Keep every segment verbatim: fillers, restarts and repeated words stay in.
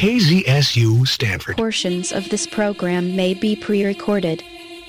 K Z S U Stanford. Portions of this program may be pre-recorded.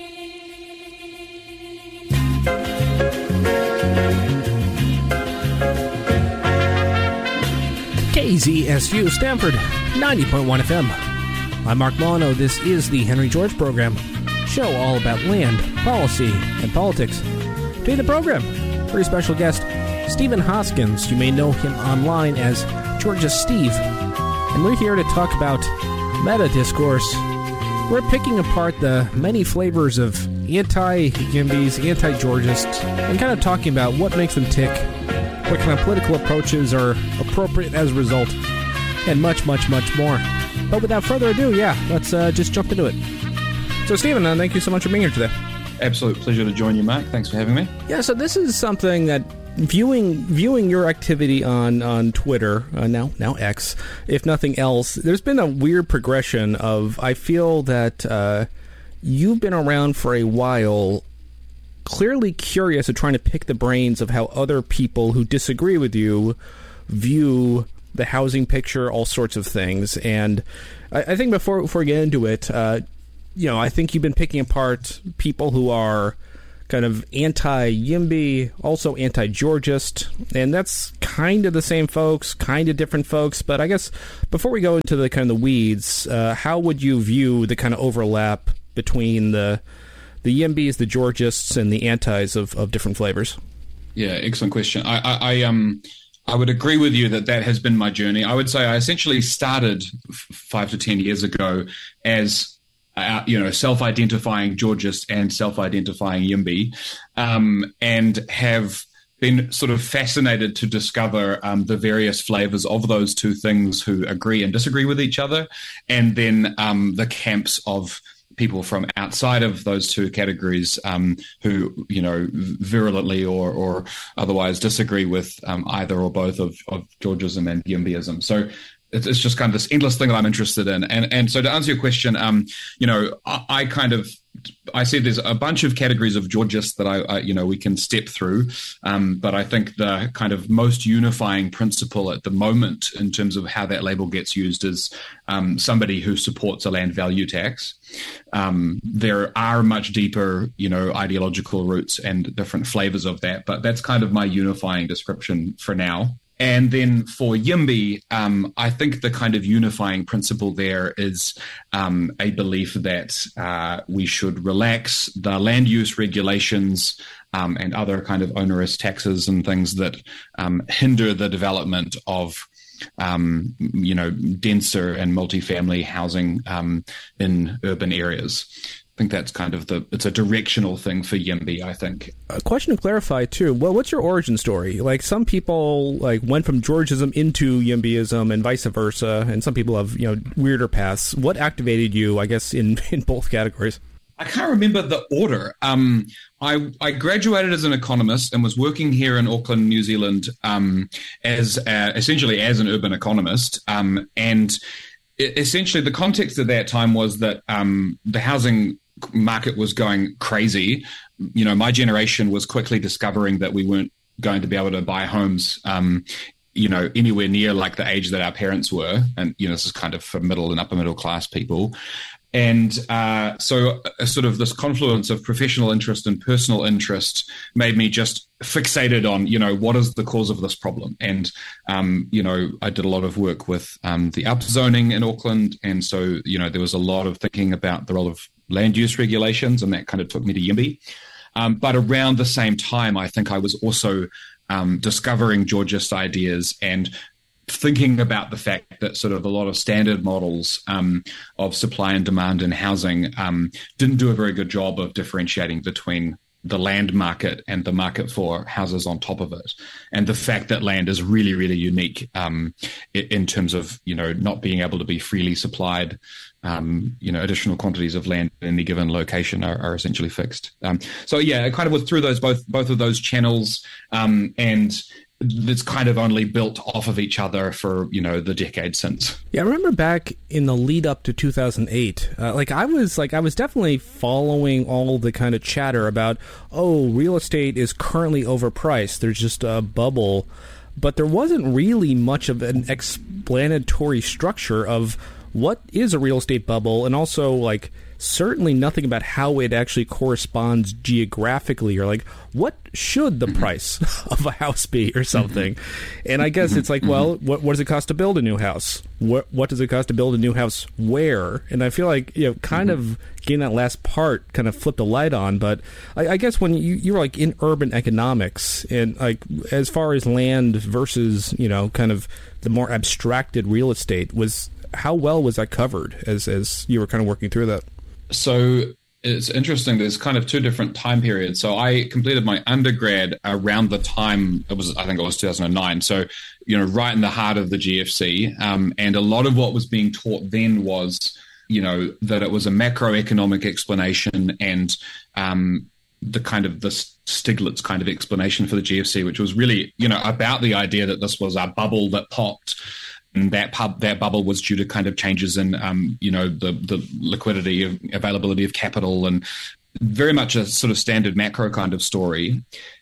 K Z S U Stanford, ninety point one F M. I'm Mark Milano. This is the Henry George Program, show all about land, policy, and politics. Today the program, very special guest, Stephen Hoskins. You may know him online as Georgia Steve. And we're here to talk about meta-discourse. We're picking apart the many flavors of anti-Yimbies, anti-Georgists, and kind of talking about what makes them tick, what kind of political approaches are appropriate as a result, and much, much, much more. But without further ado, yeah, let's uh, just jump into it. So, Stephen, uh, thank you so much for being here today. Absolute pleasure to join you, Mark. Thanks for having me. Yeah, so this is something that viewing viewing your activity on on Twitter, uh, now now X, if nothing else, there's been a weird progression of, I feel that uh, you've been around for a while, clearly curious of trying to pick the brains of how other people who disagree with you view the housing picture, all sorts of things. And I, I think before before we get into it, uh, you know, I think you've been picking apart people who are kind of anti-Yimby, also anti-Georgist, and that's kind of the same folks, kind of different folks. But I guess before we go into the kind of the weeds, uh, how would you view the kind of overlap between the the Yimbys, the Georgists, and the antis of, of different flavors? Yeah, excellent question. I, I, I um I would agree with you that that has been my journey. I would say I essentially started f- five to ten years ago as Uh, you know, self-identifying Georgist and self-identifying Yimby, um, and have been sort of fascinated to discover um, the various flavors of those two things who agree and disagree with each other, and then um, the camps of people from outside of those two categories um, who, you know, virulently or, or otherwise disagree with um, either or both of, of Georgism and Yimbyism. So it's just kind of this endless thing that I'm interested in. And and so to answer your question, um, you know, I, I kind of, I said there's a bunch of categories of Georgists that I, I you know, we can step through. Um, but I think the kind of most unifying principle at the moment in terms of how that label gets used is um, somebody who supports a land value tax. Um, there are much deeper, you know, ideological roots and different flavors of that, but that's kind of my unifying description for now. And then for Yimby, um, I think the kind of unifying principle there is um, a belief that uh, we should relax the land use regulations um, and other kind of onerous taxes and things that um, hinder the development of, um, you know, denser and multifamily housing um, in urban areas. I think that's kind of the, it's a directional thing for Yimby, I think. A question to clarify, too. Well, what's your origin story? Like, some people, like, went from Georgism into Yimbyism and vice versa, and some people have, you know, weirder paths. What activated you, I guess, in, in both categories? I can't remember the order. Um, I, I graduated as an economist and was working here in Auckland, New Zealand, um, as uh, essentially as an urban economist, um, and essentially the context at that time was that um, the housing market was going crazy. You know, my generation was quickly discovering that we weren't going to be able to buy homes, um, you know, anywhere near like the age that our parents were. And, you know, this is kind of for middle and upper middle class people. And uh, so a sort of this confluence of professional interest and personal interest made me just fixated on, you know, what is the cause of this problem? And, um, you know, I did a lot of work with um, the upzoning in Auckland. And so, you know, there was a lot of thinking about the role of land use regulations, and that kind of took me to Yimby. Um, but around the same time, I think I was also um, discovering Georgist ideas and thinking about the fact that sort of a lot of standard models um, of supply and demand in housing um, didn't do a very good job of differentiating between the land market and the market for houses on top of it. And the fact that land is really, really unique um, in terms of, you know, not being able to be freely supplied. Um, you know, additional quantities of land in any given location are, are essentially fixed. Um, so, yeah, I kind of was through those both both of those channels, um, and it's kind of only built off of each other for, you know, the decade since. Yeah, I remember back in the lead up to two thousand eight, uh, like I was like I was definitely following all the kind of chatter about, oh, real estate is currently overpriced. There's just a bubble. But there wasn't really much of an ex- explanatory structure of what is a real estate bubble, and also like certainly nothing about how it actually corresponds geographically, or like what should the price of a house be or something. And I guess it's like, well, what, what does it cost to build a new house? What what does it cost to build a new house where? And I feel like, you know, kind of getting that last part kind of flipped a light on. But I, I guess when you, you're like in urban economics, and like as far as land versus, you know, kind of the more abstracted real estate, was how well was that covered as as you were kind of working through that? So it's interesting. There's kind of two different time periods. So I completed my undergrad around the time, it was, I think it was two thousand nine. So, you know, right in the heart of the G F C. Um, and a lot of what was being taught then was, you know, that it was a macroeconomic explanation and um, the kind of the Stiglitz kind of explanation for the G F C, which was really, you know, about the idea that this was a bubble that popped. And that pub, that bubble was due to kind of changes in, um, you know, the the liquidity, of availability of capital, and very much a sort of standard macro kind of story.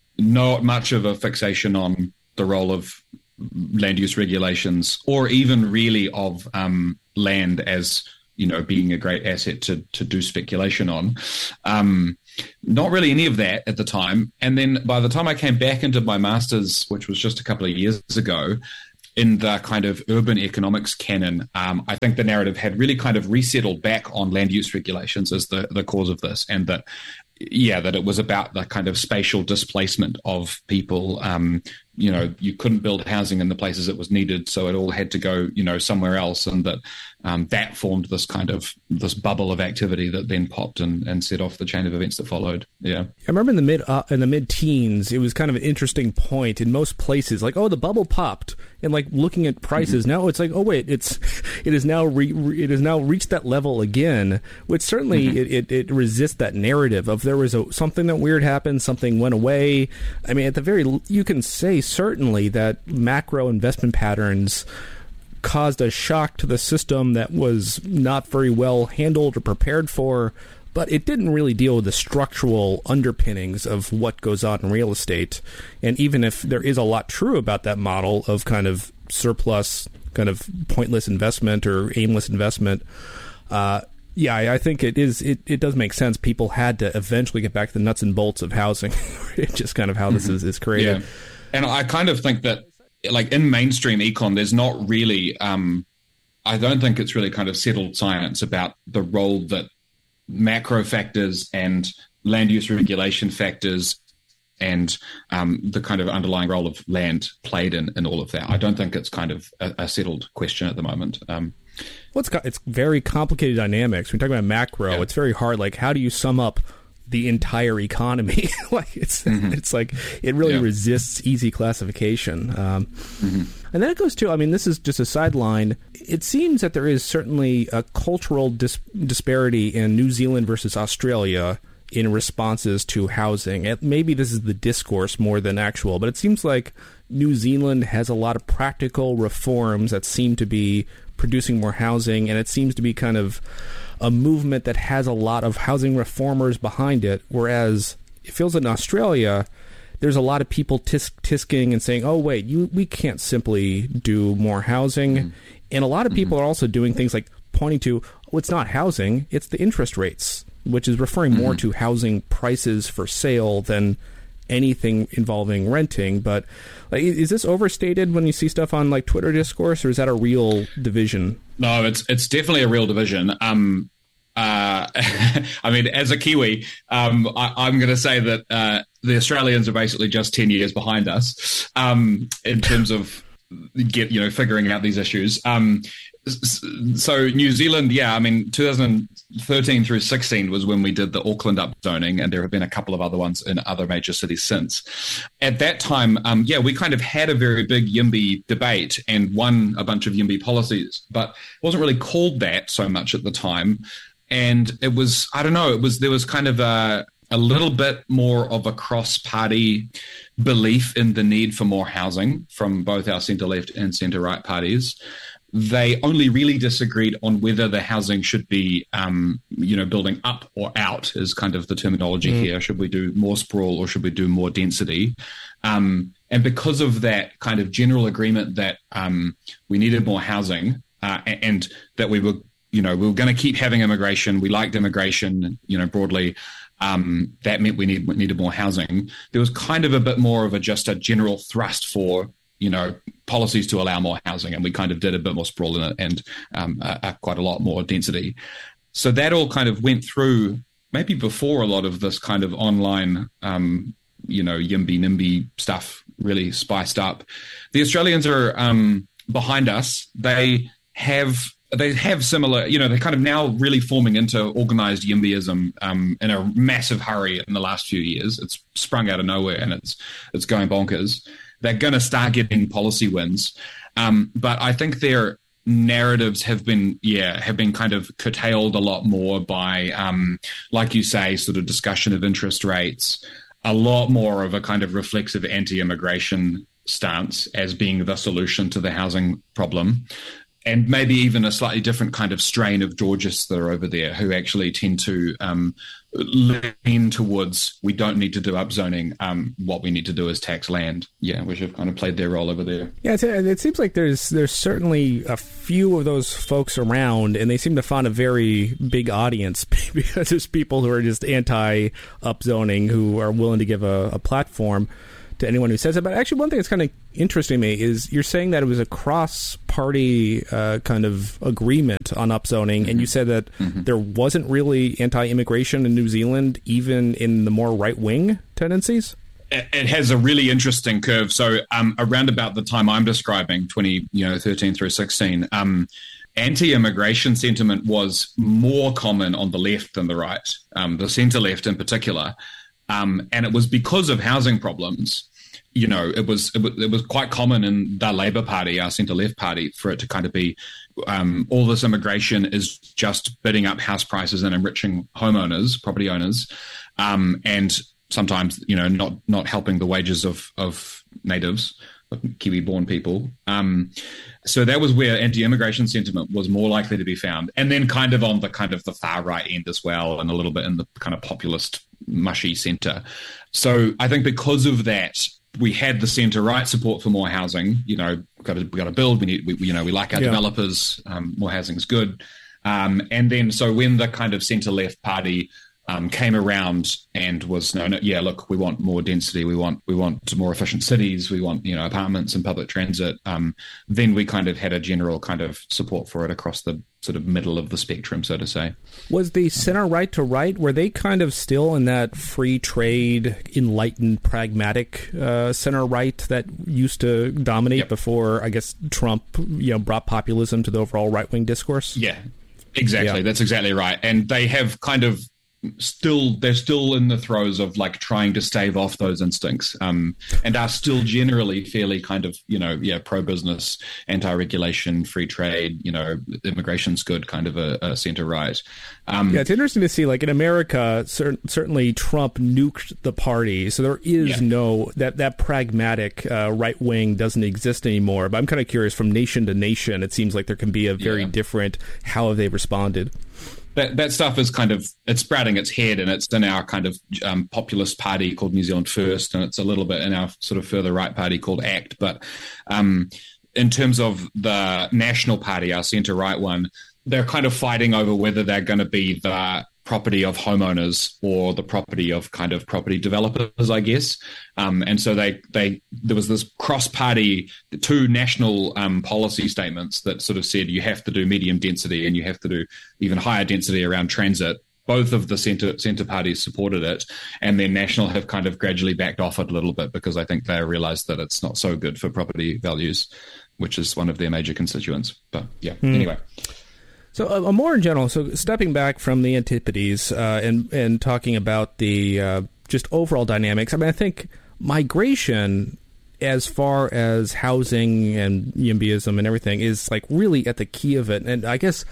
Not much of a fixation on the role of land use regulations, or even really of um, land as, you know, being a great asset to to do speculation on. Um, not really any of that at the time. And then by the time I came back into my master's, which was just a couple of years ago, in the kind of urban economics canon, um, I think the narrative had really kind of resettled back on land use regulations as the, the cause of this, and that, yeah, that it was about the kind of spatial displacement of people. Um, you know, you couldn't build housing in the places it was needed, so it all had to go, you know, somewhere else, and that um, that formed this kind of this bubble of activity that then popped and, and set off the chain of events that followed. Yeah, I remember in the mid uh, in the mid teens, it was kind of an interesting point in most places, like, oh, the bubble popped, and like looking at prices, mm-hmm. now it's like, oh wait, it's it is now re, re, it has now reached that level again, which certainly mm-hmm. it, it, it resists that narrative of there was a, something that weird happened, something went away. I mean, at the very, you can say certainly that macro investment patterns caused a shock to the system that was not very well handled or prepared for, but it didn't really deal with the structural underpinnings of what goes on in real estate. And even if there is a lot true about that model of kind of surplus, kind of pointless investment or aimless investment, uh, yeah, I, I think it is. It, it does make sense. People had to eventually get back to the nuts and bolts of housing. It's just kind of how this is, is created. Yeah. And I kind of think that, like, in mainstream econ, there's not really, um, I don't think it's really kind of settled science about the role that macro factors and land use regulation factors and um, the kind of underlying role of land played in, in all of that. I don't think it's kind of a, a settled question at the moment. Um, well, it's, got, it's very complicated dynamics. When we talk about macro, yeah. It's very hard. Like, how do you sum up the entire economy? Like it's mm-hmm. it's like it really yeah. resists easy classification. Um, mm-hmm. And then it goes to, I mean, this is just a sideline. It seems that there is certainly a cultural dis- disparity in New Zealand versus Australia in responses to housing. It, maybe this is the discourse more than actual, but it seems like New Zealand has a lot of practical reforms that seem to be producing more housing, and it seems to be kind of a movement that has a lot of housing reformers behind it, whereas it feels in Australia, there's a lot of people tisk- tisking and saying, oh, wait, you we can't simply do more housing. Mm-hmm. And a lot of people mm-hmm. are also doing things like pointing to, oh, it's not housing, it's the interest rates, which is referring mm-hmm. more to housing prices for sale than anything involving renting. But like, is this overstated when you see stuff on like Twitter discourse, or is that a real division? No, it's it's definitely a real division. Um, uh, I mean, as a Kiwi, um, I, I'm going to say that uh, the Australians are basically just ten years behind us um, in terms of get you know figuring out these issues. Um, so New Zealand, yeah, I mean, two thousand thirteen through sixteen was when we did the Auckland upzoning, and there have been a couple of other ones in other major cities since. At that time, um, yeah, we kind of had a very big YIMBY debate and won a bunch of YIMBY policies, but it wasn't really called that so much at the time. And it was, I don't know, it was there was kind of a, a little bit more of a cross-party belief in the need for more housing from both our centre-left and centre-right parties. They only really disagreed on whether the housing should be, um, you know, building up or out is kind of the terminology mm. here. Should we do more sprawl or should we do more density? Um, and because of that kind of general agreement that um, we needed more housing uh, and, and that we were, you know, we were going to keep having immigration. We liked immigration, you know, broadly. Um, that meant we, need, we needed more housing. There was kind of a bit more of a just a general thrust for, you know, policies to allow more housing, and we kind of did a bit more sprawl in it and um, uh, uh, quite a lot more density. So that all kind of went through maybe before a lot of this kind of online, um, you know, YIMBY, NIMBY stuff really spiced up. The Australians are um, behind us. They have they have similar, you know, they're kind of now really forming into organised YIMBYism um, in a massive hurry in the last few years. It's sprung out of nowhere and it's it's going bonkers. They're going to start getting policy wins. Um, but I think their narratives have been, yeah, have been kind of curtailed a lot more by, um, like you say, sort of discussion of interest rates, a lot more of a kind of reflexive anti-immigration stance as being the solution to the housing problem. And maybe even a slightly different kind of strain of Georgists that are over there who actually tend to um, lean towards we don't need to do upzoning. Um, what we need to do is tax land. Yeah, which have kind of played their role over there. Yeah, it's, it seems like there's there's certainly a few of those folks around, and they seem to find a very big audience because there's people who are just anti-upzoning who are willing to give a, a platform to anyone who says it. But actually, one thing that's kind of interesting to me is you're saying that it was a cross-party uh, kind of agreement on upzoning, mm-hmm. and you said that mm-hmm. there wasn't really anti-immigration in New Zealand, even in the more right-wing tendencies? It has a really interesting curve. So um, around about the time I'm describing, twenty, you know, thirteen through sixteen, um, anti-immigration sentiment was more common on the left than the right, um, the centre-left in particular. Um, and it was because of housing problems. You know, it was, it was it was quite common in the Labour Party, our centre-left party, for it to kind of be um, all this immigration is just bidding up house prices and enriching homeowners, property owners, um, and sometimes, you know, not not helping the wages of of natives, Kiwi-born people. Um, so that was where anti-immigration sentiment was more likely to be found, and then kind of on the kind of the far right end as well, and a little bit in the kind of populist, mushy centre. So I think because of that, we had the centre-right support for more housing. You know, we've got to, we've got to build. We need, we, you know, we like our yeah. developers. Um, more housing is good. Um, and then, so when the kind of centre-left party um, came around and was, no, no, yeah, look, we want more density. We want, we want more efficient cities. We want, you know, apartments and public transit. Um, then we kind of had a general kind of support for it across the sort of middle of the spectrum, so to say. Was the center right to right, were they kind of still in that free trade, enlightened, pragmatic uh, center right that used to dominate yep. before, I guess, Trump, you know, brought populism to the overall right-wing discourse? Yeah, exactly. Yeah. That's exactly right. And they have kind of still, they're still in the throes of like trying to stave off those instincts, um, and are still generally fairly kind of, you know, yeah, pro-business, anti-regulation, free trade, you know, immigration's good kind of a, a center-right. Um, yeah, it's interesting to see, like in America, cer- certainly Trump nuked the party, so there is yeah. no, that, that pragmatic uh, right wing doesn't exist anymore. But I'm kind of curious, from nation to nation, it seems like there can be a very yeah. different, how have they responded? That that stuff is kind of, it's sprouting its head, and it's in our kind of um, populist party called New Zealand First, and it's a little bit in our sort of further right party called ACT. But um, in terms of the National Party, our centre-right one, they're kind of fighting over whether they're going to be the property of homeowners or the property of kind of property developers, I guess. Um, and so they, they there was this cross-party, two national um, policy statements that sort of said you have to do medium density and you have to do even higher density around transit. Both of the centre centre parties supported it, and then National have kind of gradually backed off it a little bit because I think they realised that it's not so good for property values, which is one of their major constituents. But yeah, mm. anyway. So uh, more in general, so stepping back from the antipodes uh, and and talking about the uh, just overall dynamics, I mean, I think migration, as far as housing and YIMBYism and everything, is like really at the key of it. And I guess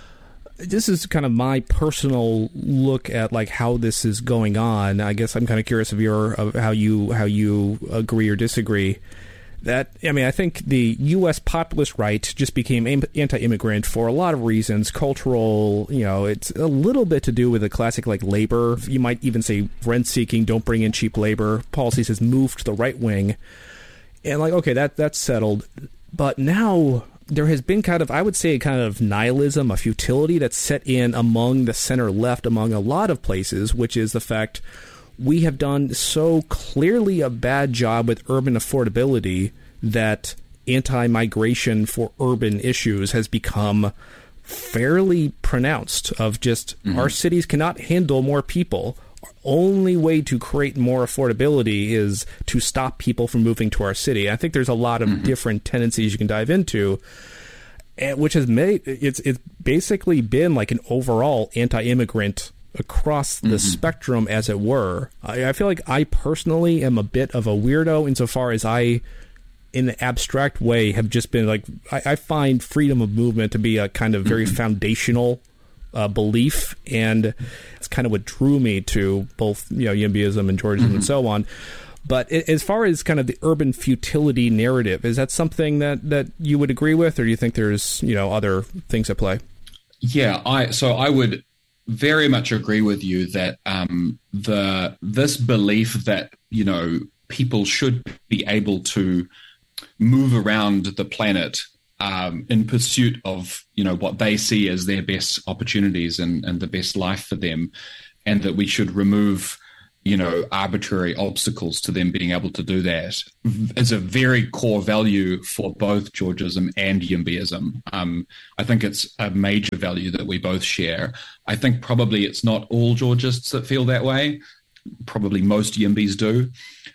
this is kind of my personal look at like how this is going on. I guess I'm kind of curious of your of how you how you agree or disagree. That, I mean, I think the U S populist right just became anti-immigrant for a lot of reasons. Cultural, you know, it's a little bit to do with the classic, like, labor. You might even say rent-seeking, don't bring in cheap labor. Policies has moved to the right wing. And like, okay, that that's settled. But now there has been kind of, I would say, kind of nihilism, a futility that's set in among the center left, among a lot of places, which is the fact we have done so clearly a bad job with urban affordability that anti-migration for urban issues has become fairly pronounced, of just mm-hmm. our cities cannot handle more people. Our only way to create more affordability is to stop people from moving to our city. I think there's a lot of mm-hmm. different tendencies you can dive into, and which has made it's it's basically been like an overall anti-immigrant across the mm-hmm. spectrum, as it were. I, I feel like I personally am a bit of a weirdo insofar as I, in the abstract way, have just been like, I, I find freedom of movement to be a kind of very mm-hmm. foundational uh, belief, and it's kind of what drew me to both, you know, YIMBYism and Georgism mm-hmm. and so on. But as far as kind of the urban futility narrative, is that something that, that you would agree with, or do you think there's, you know, other things at play? Yeah, I so I would very much agree with you that um, the this belief that, you know, people should be able to move around the planet um, in pursuit of, you know, what they see as their best opportunities and, and the best life for them, and that we should remove, you know, arbitrary obstacles to them being able to do that, is a very core value for both Georgism and YIMBYism. Um, I think it's a major value that we both share. I think probably it's not all Georgists that feel that way. Probably most YIMBYs do.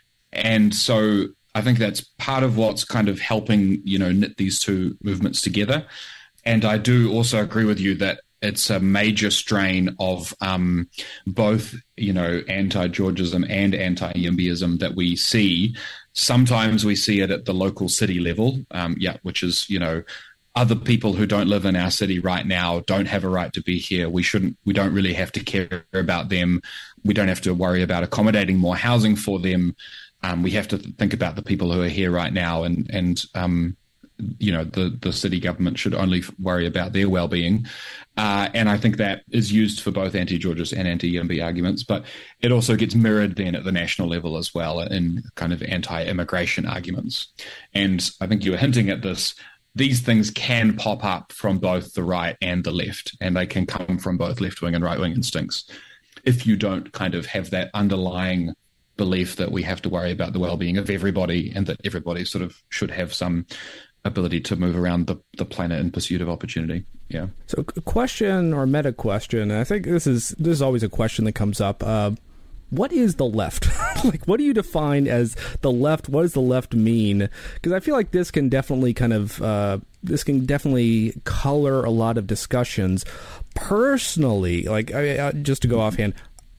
And so I think that's part of what's kind of helping, you know, knit these two movements together. And I do also agree with you that it's a major strain of um, both, you know, anti-Georgism and anti-YIMBYism that we see. Sometimes we see it at the local city level, um, yeah, which is, you know, other people who don't live in our city right now don't have a right to be here. We shouldn't, we don't really have to care about them. We don't have to worry about accommodating more housing for them. Um, we have to think about the people who are here right now, and, and um, you know, the, the city government should only worry about their well-being. Uh, and I think that is used for both anti-Georgist and anti-YIMBY arguments, but it also gets mirrored then at the national level as well in kind of anti-immigration arguments. And I think you were hinting at this. These things can pop up from both the right and the left, and they can come from both left-wing and right-wing instincts if you don't kind of have that underlying belief that we have to worry about the well-being of everybody, and that everybody sort of should have some ability to move around the, the planet in pursuit of opportunity. Yeah. So a question or meta question, and I think this is this is always a question that comes up. Uh, what is the left? Like, what do you define as the left? What does the left mean? Because I feel like this can definitely kind of uh, this can definitely color a lot of discussions. Personally, like I, I, just to go offhand,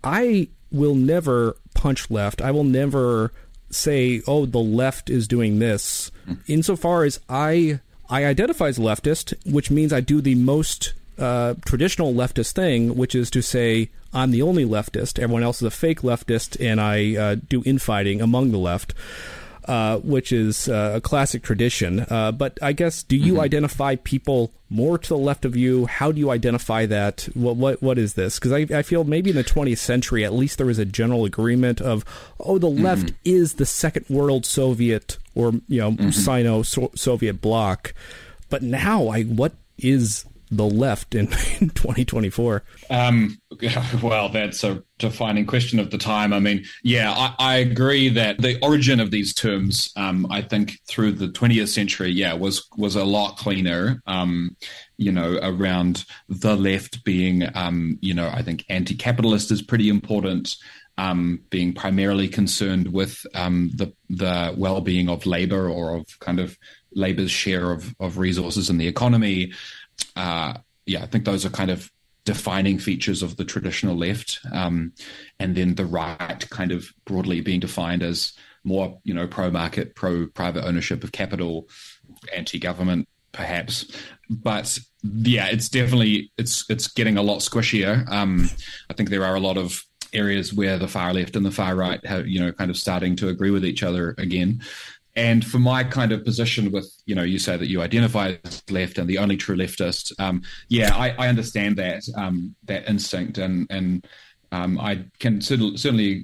I will never punch left. I will never say, oh, the left is doing this. Insofar as I I identify as leftist, which means I do the most uh, traditional leftist thing, which is to say I'm the only leftist. Everyone else is a fake leftist, and I uh, do infighting among the left, uh, which is uh, a classic tradition. Uh, but I guess, do you mm-hmm. identify people more to the left of you? How do you identify that? What what what is this? Because I, I feel maybe in the twentieth century, at least there was a general agreement of, oh, the mm-hmm. left is the Second World Soviet, or, you know, mm-hmm. Sino-Soviet bloc. But now, I what is the left in, in twenty twenty-four? Um, well, that's a defining question of the time. I mean, yeah, I, I agree that the origin of these terms, um, I think through the twentieth century, yeah, was was a lot cleaner. Um, you know, around the left being, um, you know, I think anti-capitalist is pretty important. Um, being primarily concerned with um, the the well-being of labor, or of kind of labor's share of, of resources in the economy. Uh, yeah, I think those are kind of defining features of the traditional left. Um, and then the right kind of broadly being defined as more, you know, pro-market, pro-private ownership of capital, anti-government, perhaps. But yeah, it's definitely, it's it's getting a lot squishier. Um, I think there are a lot of areas where the far left and the far right have, you know, kind of starting to agree with each other again. And for my kind of position with, you know, you say that you identify as left and the only true leftist. Um, yeah, I, I understand that um, that instinct, and and um, I can certainly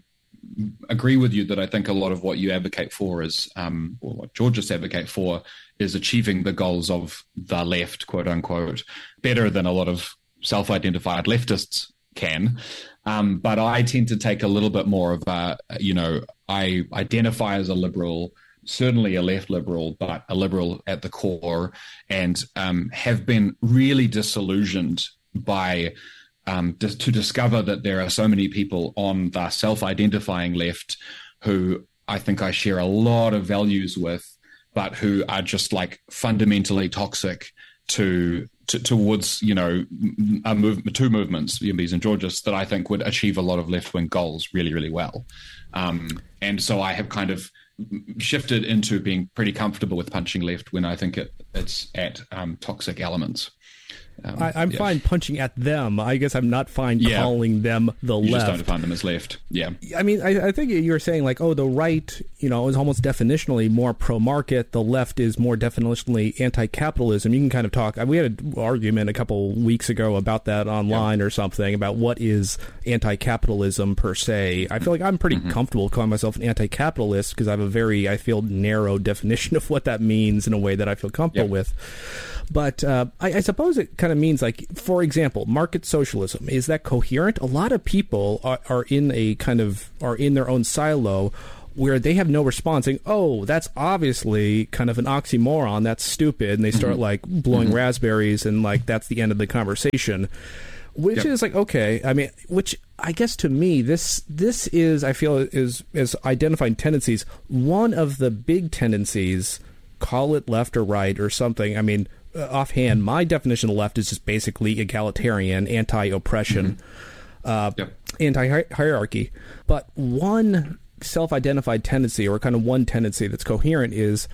agree with you that I think a lot of what you advocate for is, um, or what Georgists advocate for, is achieving the goals of the left, quote unquote, better than a lot of self-identified leftists can. Um, but I tend to take a little bit more of a, you know, I identify as a liberal, certainly a left liberal, but a liberal at the core, and um, have been really disillusioned by um, dis- to discover that there are so many people on the self-identifying left who I think I share a lot of values with, but who are just like fundamentally toxic to, to towards, you know, a move, two movements, Yimbys and Georgists, that I think would achieve a lot of left-wing goals really, really well. Um, and so I have kind of shifted into being pretty comfortable with punching left when I think it, it's at um, toxic elements. Um, I, I'm yeah. fine punching at them. I guess I'm not fine yeah. calling them the you left. You just don't find them as left. Yeah. I mean, I, I think you were saying like, oh, the right, you know, is almost definitionally more pro-market. The left is more definitionally anti-capitalism. You can kind of talk. We had an argument a couple weeks ago about that online yeah. or something, about what is anti-capitalism per se. I feel like I'm pretty mm-hmm. comfortable calling myself an anti-capitalist because I have a very, I feel, narrow definition of what that means in a way that I feel comfortable yep. with. But uh, I, I suppose it kind of means, like, for example, market socialism. Is that coherent? A lot of people are, are in a kind of, are in their own silo where they have no response, saying, oh, that's obviously kind of an oxymoron, that's stupid, and they start, mm-hmm. like, blowing mm-hmm. raspberries, and, like, that's the end of the conversation. Which yep. is, like, okay, I mean, which, I guess to me, this this is, I feel, is, is identifying tendencies. One of the big tendencies, call it left or right or something, I mean, offhand, my definition of the left is just basically egalitarian, anti-oppression, mm-hmm. uh, yep. anti-hierarchy. But one self-identified tendency, or kind of one tendency that's coherent, is,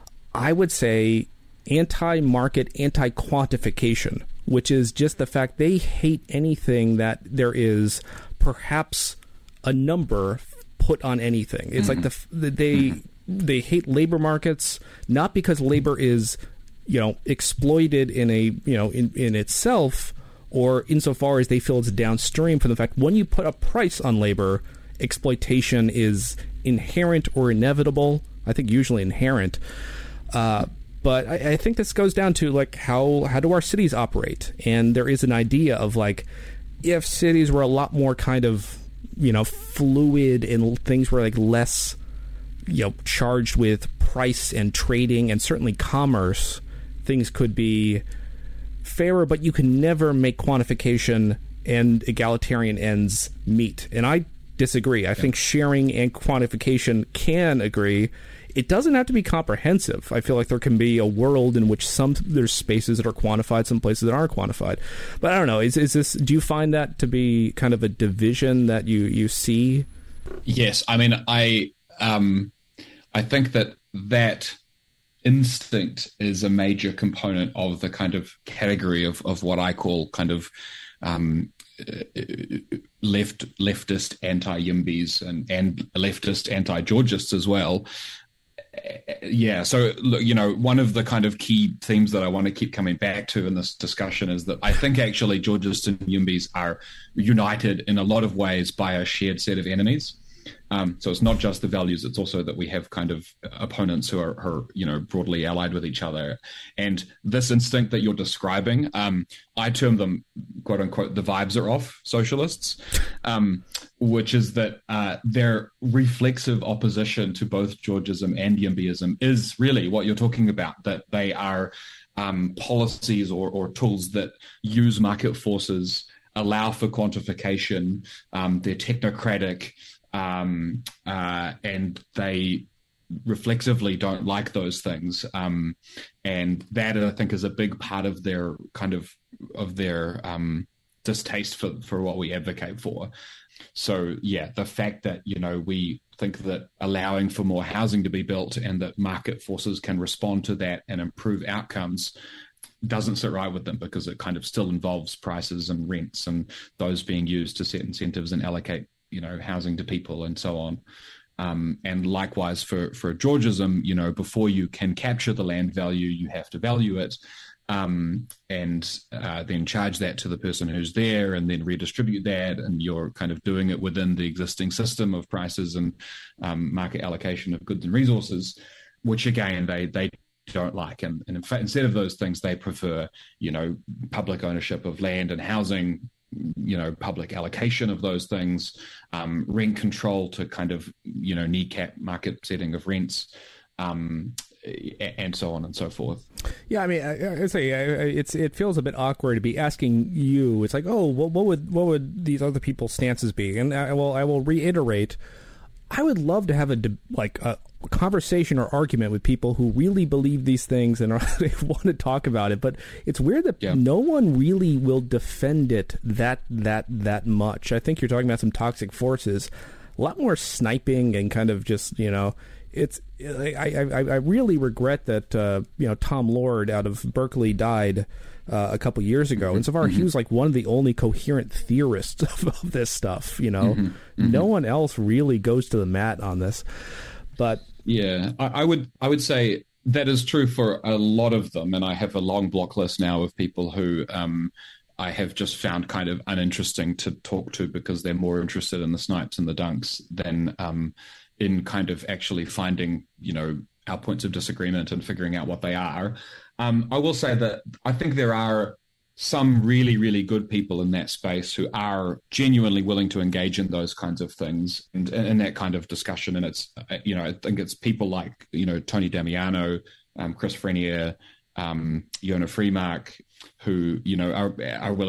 I would say, anti-market, anti-quantification, which is just the fact they hate anything that there is perhaps a number put on anything. It's mm-hmm. like the they mm-hmm. they hate labor markets, not because labor is, you know, exploited in a, you know, in, in itself, or insofar as they feel it's downstream from the fact when you put a price on labor, exploitation is inherent or inevitable. I think usually inherent. Uh, but I, I think this goes down to, like, how, how do our cities operate? And there is an idea of, like, if cities were a lot more kind of, you know, fluid and things were, like, less, you know, charged with price and trading and certainly commerce, things could be fairer, but you can never make quantification and egalitarian ends meet. And I disagree. I yeah. think sharing and quantification can agree. It doesn't have to be comprehensive. I feel like there can be a world in which some there's spaces that are quantified, some places that aren't quantified. But I don't know. Is is this? Do you find that to be kind of a division that you you see? Yes. I mean, I um, I think that that instinct is a major component of the kind of category of, of what I call kind of um, left leftist anti-Yimbys and, and leftist anti-Georgists as well. Yeah, so look, you know, one of the kind of key themes that I want to keep coming back to in this discussion is that I think actually Georgists and Yimbys are united in a lot of ways by a shared set of enemies. Um, so it's not just the values, it's also that we have kind of opponents who are, are, you know, broadly allied with each other. And this instinct that you're describing, um, I term them, quote unquote, the vibes are off socialists, um, which is that uh, their reflexive opposition to both Georgism and Yimbyism is really what you're talking about, that they are um, policies or, or tools that use market forces, allow for quantification, um, they're technocratic, Um, uh, and they reflexively don't like those things, um, and that I think is a big part of their kind of of their um, distaste for for what we advocate for. So yeah, the fact that, you know, we think that allowing for more housing to be built and that market forces can respond to that and improve outcomes doesn't sit right with them, because it kind of still involves prices and rents and those being used to set incentives and allocate, you know, housing to people and so on. Um, and likewise for, for Georgism, you know, before you can capture the land value, you have to value it. um, and uh, then charge that to the person who's there, and then redistribute that, and you're kind of doing it within the existing system of prices and um, market allocation of goods and resources, which again they they don't like. And, and in fact, instead of those things, they prefer, you know, public ownership of land and housing, you know, public allocation of those things, um, rent control to kind of, you know, kneecap market setting of rents, um, and so on and so forth. Yeah, I mean, I, I say it's it feels a bit awkward to be asking you. It's like, oh, what, what would what would these other people's stances be? And I will I will reiterate. I would love to have a like a conversation or argument with people who really believe these things and are, they want to talk about it. But it's weird that yeah. no one really will defend it that that that much. I think you're talking about some toxic forces, a lot more sniping and kind of just, you know, it's. I I, I really regret that uh, you know, Tom Lord out of Berkeley died uh, a couple years ago. And so far, mm-hmm. he was like one of the only coherent theorists of, of this stuff. You know, mm-hmm. Mm-hmm. no one else really goes to the mat on this. But yeah, I, I would I would say that is true for a lot of them. And I have a long block list now of people who um, I have just found kind of uninteresting to talk to because they're more interested in the snipes and the dunks than um, in kind of actually finding, you know, our points of disagreement and figuring out what they are. Um, I will say that I think there are some really, really good people in that space who are genuinely willing to engage in those kinds of things and in that kind of discussion. And it's, you know, I think it's people like, you know, Tony Damiano, um, Chris Frenier, um, Yona Freemark, who, you know, are, are willing